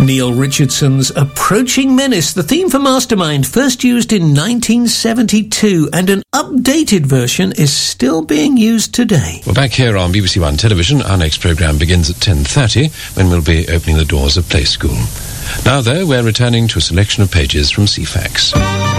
Neil Richardson's Approaching Menace, the theme for Mastermind, first used in 1972, and an updated version is still being used today. We're back here on BBC One Television. Our next programme begins at 10:30, when we'll be opening the doors of Play School. Now, though, we're returning to a selection of pages from CFAX.